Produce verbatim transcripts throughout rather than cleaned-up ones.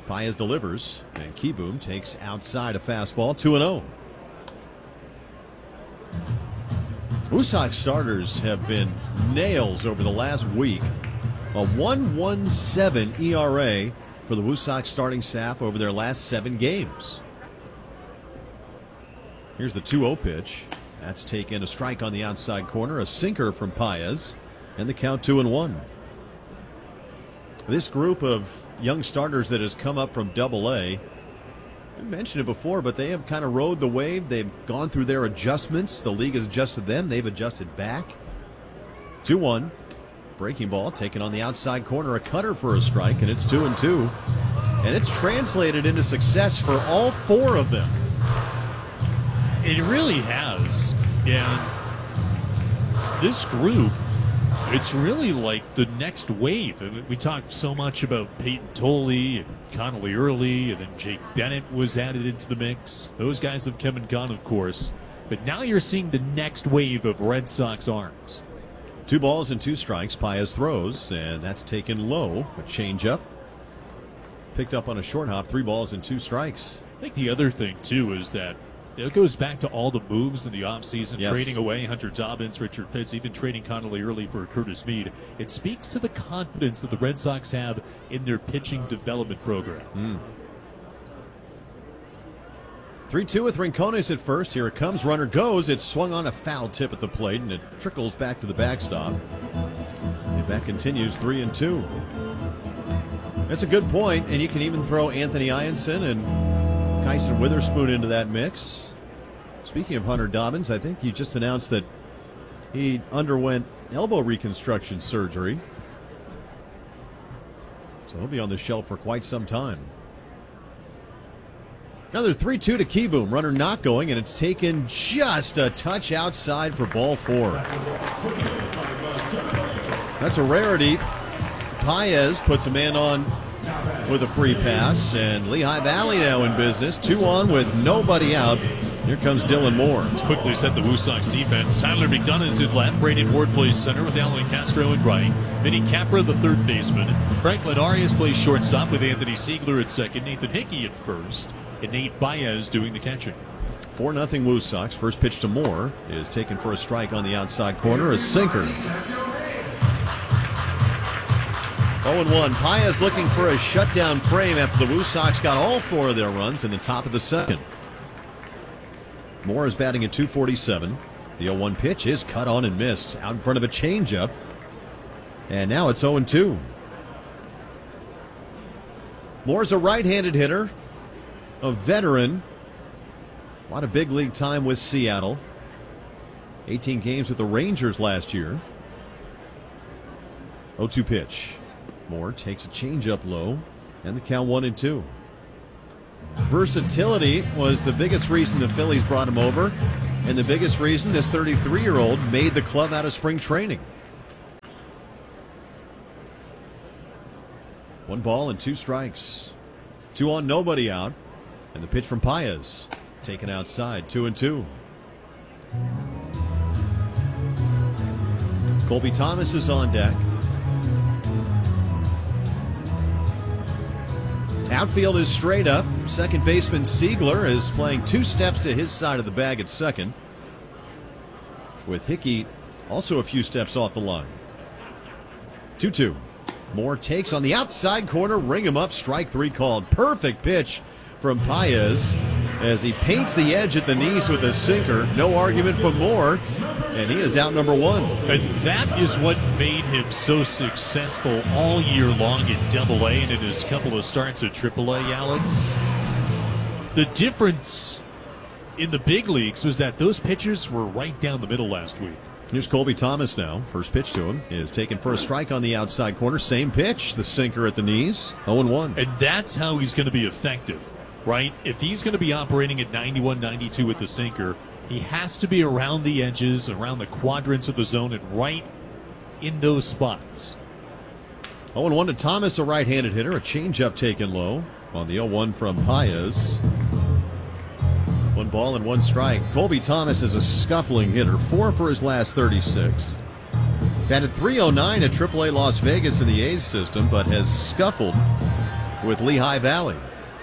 Paez delivers, and Kieboom takes outside a fastball, two and oh. Woo Sox starters have been nails over the last week. A one point one seven E R A for the Woo Sox starting staff over their last seven games. Here's the two oh pitch. That's taken a strike on the outside corner, a sinker from Paez, and the count two and one. This group of young starters that has come up from Double A, I mentioned it before, but they have kind of rode the wave. They've gone through their adjustments. The league has adjusted them. They've adjusted back. two one. Breaking ball taken on the outside corner, a cutter for a strike, and it's two and two. And it's translated into success for all four of them. It really has. And this group, it's really like the next wave. And we talked so much about Peyton Tolle and Connolly Early, and then Jake Bennett was added into the mix. Those guys have come and gone, of course. But now you're seeing the next wave of Red Sox arms. Two balls and two strikes. Paez throws, and that's taken low. A changeup. Picked up on a short hop. Three balls and two strikes. I think the other thing, too, is that it goes back to all the moves in the offseason, yes. Trading away Hunter Dobbins, Richard Fitz, even trading Connolly Early for Curtis Mead. It speaks to the confidence that the Red Sox have in their pitching development program. Mm. three two with Rincones at first. Here it comes. Runner goes. It's swung on a foul tip at the plate, and it trickles back to the backstop. And that continues three and two. That's a good point, and you can even throw Anthony Ianson and Kyson Witherspoon into that mix. Speaking of Hunter Dobbins, I think you just announced that he underwent elbow reconstruction surgery. So he'll be on the shelf for quite some time. Another three two to Kieboom. Runner not going, and it's taken just a touch outside for ball four. That's a rarity. Paez puts a man on with a free pass, and Lehigh Valley now in business. Two on with nobody out. Here comes Dylan Moore. Let's quickly set the Woo Sox defense. Tyler McDonough is in left. Braden Ward plays center with Alan Castro in right. Vinny Capra, the third baseman. Franklin Arias plays shortstop with Anthony Siegler at second. Nathan Hickey at first. And Nate Baez doing the catching. four nothing Woo Sox. First pitch to Moore is taken for a strike on the outside corner. A sinker. oh and one. Paez looking for a shutdown frame after the Woo Sox got all four of their runs in the top of the second. Moore is batting at two forty-seven. The oh one pitch is cut on and missed out in front of a changeup. And now it's oh and two. Moore's a right-handed hitter, a veteran. A lot of big league time with Seattle. eighteen games with the Rangers last year. oh two pitch. Moore takes a changeup low, and the count one and two. Versatility was the biggest reason the Phillies brought him over, and the biggest reason this thirty-three-year-old made the club out of spring training. One ball and two strikes. Two on, nobody out. And the pitch from Paez, taken outside, two and two. Colby Thomas is on deck. Outfield is straight up. Second baseman Siegler is playing two steps to his side of the bag at second, with Hickey also a few steps off the line. two two. Moore takes on the outside corner, ring him up, strike three called. Perfect pitch from Paez as he paints the edge at the knees with a sinker. No argument from Moore, and he is out number one. And that is what made him so successful all year long in Double A and in his couple of starts at Triple A, Alex. The difference in the big leagues was that those pitchers were right down the middle last week. Here's Colby Thomas now. First pitch to him is taken for a strike on the outside corner. Same pitch, the sinker at the knees. oh and one. And that's how he's going to be effective, right? If he's going to be operating at ninety-one ninety-two with the sinker, he has to be around the edges, around the quadrants of the zone, and right in those spots. oh and one to Thomas, a right-handed hitter. A changeup taken low on the oh one from Paez. One ball and one strike. Colby Thomas is a scuffling hitter. Four for his last thirty-six. Batted three oh nine at Triple A Las Vegas in the A's system, but has scuffled with Lehigh Valley.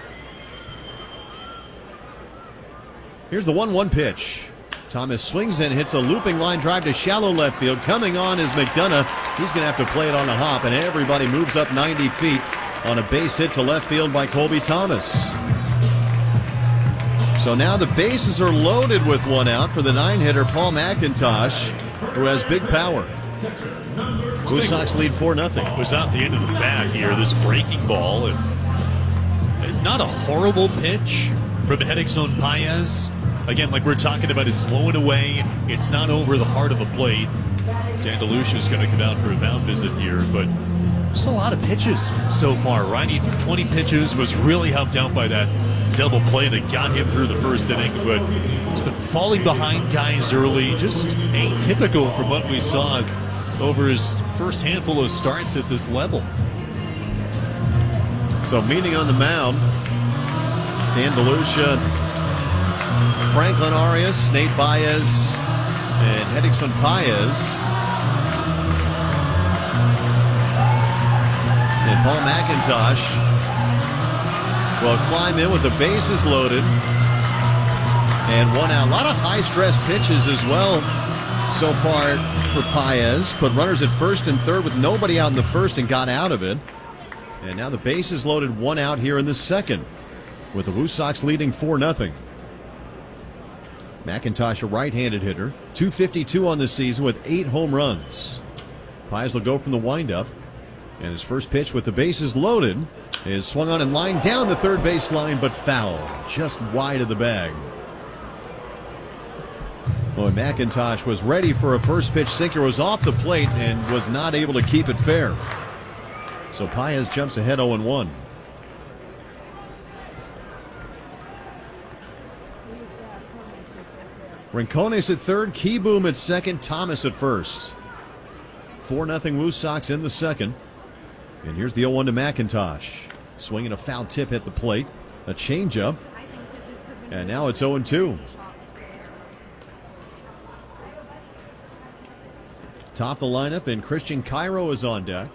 Here's the one one pitch. Thomas swings and hits a looping line drive to shallow left field. Coming on is McDonough. He's going to have to play it on the hop, and everybody moves up ninety feet on a base hit to left field by Colby Thomas. So now the bases are loaded with one out for the nine-hitter Paul McIntosh, who has big power. Blue Sox lead four nothing. Was out the end of the bat here, this breaking ball. And, and not a horrible pitch from Hedixon Paez. Again, like we're talking about, it's low and away. It's not over the heart of the plate. Dan DeLucia is going to come out for a mound visit here, but just a lot of pitches so far. Riney threw twenty pitches, was really helped out by that double play that got him through the first inning, but he's been falling behind guys early, just atypical from what we saw over his first handful of starts at this level. So meeting on the mound, Dan DeLucia, Franklin Arias, Nate Baez, and Hedixon Paez. And Paul McIntosh will climb in with the bases loaded and one out. A lot of high-stress pitches as well so far for Paez. Put runners at first and third with nobody out in the first and got out of it. And now the bases loaded, one out here in the second, with the Woo Sox leading four nothing. McIntosh, a right-handed hitter, two fifty-two on the season with eight home runs. Paez will go from the windup. And his first pitch with the bases loaded is swung on and lined down the third base line, but foul, just wide of the bag. Boy, McIntosh was ready for a first pitch sinker, was off the plate, and was not able to keep it fair. So Paez jumps ahead oh one. Rincones at third, Keyboom at second, Thomas at first. four nothing Woo Sox in the second. And here's the oh one to McIntosh. Swinging a foul tip at the plate. A changeup. And now it's oh two. Top the lineup, and Christian Cairo is on deck.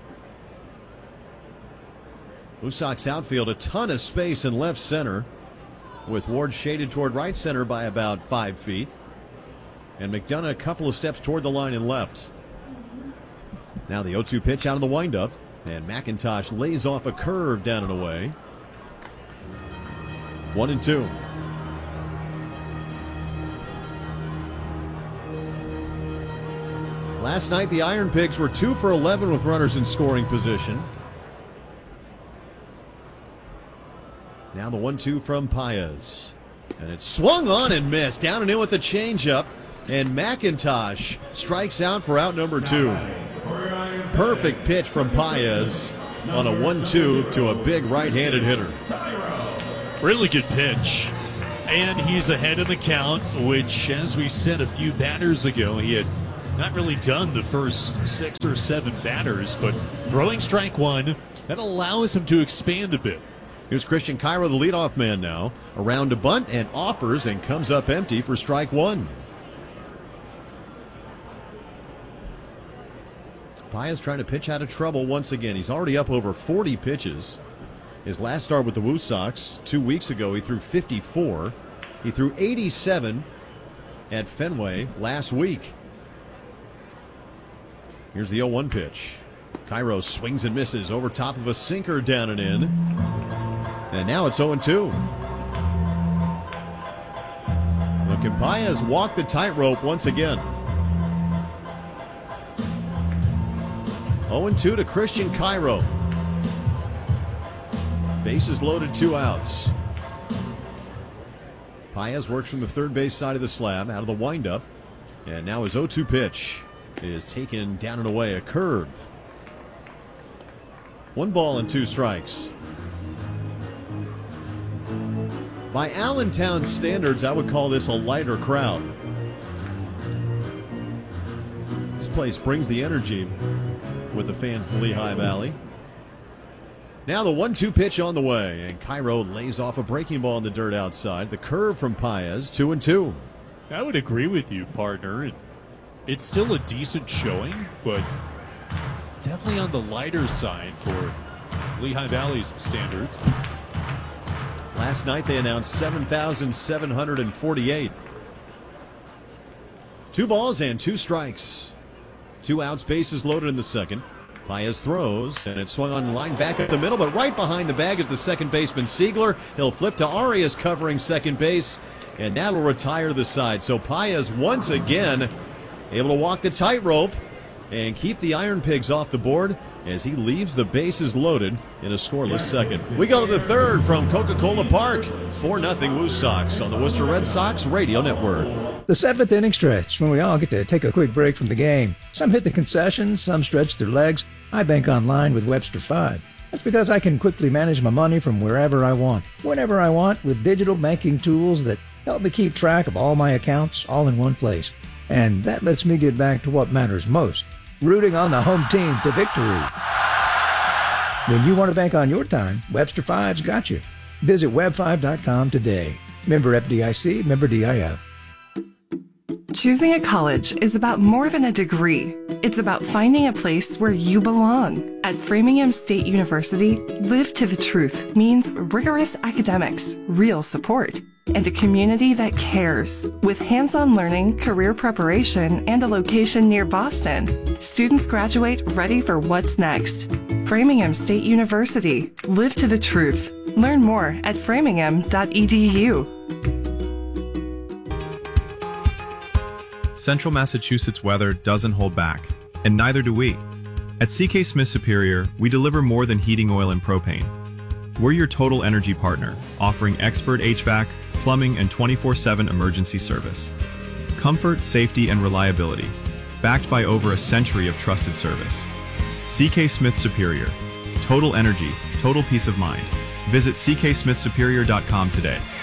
Woo Sox outfield, a ton of space in left center, with Ward shaded toward right center by about five feet. And McDonough a couple of steps toward the line in left. Now the oh two pitch out of the windup. And McIntosh lays off a curve down and away. One and two. Last night the Iron Pigs were two for eleven with runners in scoring position. Now the one two from Paez. And it's swung on and missed. Down and in with the changeup. And McIntosh strikes out for out number two. Perfect pitch from Paez on a one two to a big right-handed hitter. Really good pitch. And he's ahead in the count, which, as we said a few batters ago, he had not really done the first six or seven batters, but throwing strike one, that allows him to expand a bit. Here's Christian Cairo, the leadoff man now. Around to bunt and offers and comes up empty for strike one. Paez trying to pitch out of trouble once again. He's already up over forty pitches. His last start with the Woo Sox two weeks ago, he threw fifty-four. He threw eighty-seven at Fenway last week. Here's the oh one pitch. Cairo swings and misses over top of a sinker down and in. And now it's oh two. Look, can Paez walk the tightrope once again? oh two to Christian Cairo. Bases loaded, two outs. Paez works from the third base side of the slab, out of the windup. And now his oh two pitch is taken down and away, a curve. One ball and two strikes. By Allentown standards, I would call this a lighter crowd. This place brings the energy with the fans in the Lehigh Valley. Now the one two pitch on the way, and Cairo lays off a breaking ball in the dirt outside. The curve from Paez, two and two. I would agree with you, partner. It, it's still a decent showing, but definitely on the lighter side for Lehigh Valley's standards. Last night they announced seven thousand seven hundred forty-eight. Two balls and two strikes. Two outs, bases loaded in the second. Paez throws, and it swung on line back up the middle, but right behind the bag is the second baseman, Siegler. He'll flip to Arias covering second base, and that'll retire the side. So Paez once again able to walk the tightrope and keep the Iron Pigs off the board as he leaves the bases loaded in a scoreless second. We go to the third from Coca-Cola Park. four nothing Woo Sox on the Worcester Red Sox Radio Network. The seventh inning stretch, when we all get to take a quick break from the game. Some hit the concessions, some stretch their legs. I bank online with Webster five. That's because I can quickly manage my money from wherever I want, whenever I want, with digital banking tools that help me keep track of all my accounts all in one place. And that lets me get back to what matters most, rooting on the home team to victory. When you want to bank on your time, Webster five's got you. Visit web five dot com today. Member F D I C, member D I F. Choosing a college is about more than a degree. It's about finding a place where you belong. At Framingham State University, Live to the Truth means rigorous academics, real support, and a community that cares. With hands-on learning, career preparation, and a location near Boston, students graduate ready for what's next. Framingham State University, Live to the Truth. Learn more at framingham dot e d u. Central Massachusetts weather doesn't hold back, and neither do we. At C K Smith Superior, we deliver more than heating oil and propane. We're your total energy partner, offering expert H V A C, plumbing, and twenty-four seven emergency service. Comfort, safety, and reliability, backed by over a century of trusted service. C K Smith Superior. Total energy, total peace of mind. Visit c k smith superior dot com today.